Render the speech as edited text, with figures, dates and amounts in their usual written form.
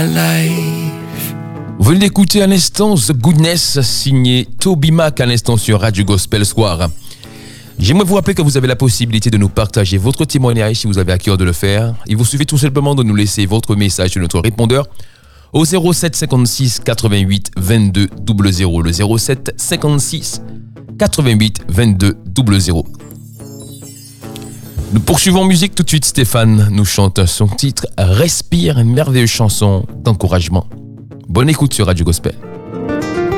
life. Vous venez d'écouter à l'instant The Goodness, signé Toby Mac à l'instant sur Radio Gospel Soir. J'aimerais vous rappeler que vous avez la possibilité de nous partager votre témoignage si vous avez à cœur de le faire. Il vous suffit tout simplement de nous laisser votre message sur notre répondeur au 07 56 88 22 00. Le 07 56 88 22 00. Nous poursuivons en musique tout de suite. Stéphane nous chante son titre Respire, une merveilleuse chanson d'encouragement. Bonne écoute sur Radio Gospel.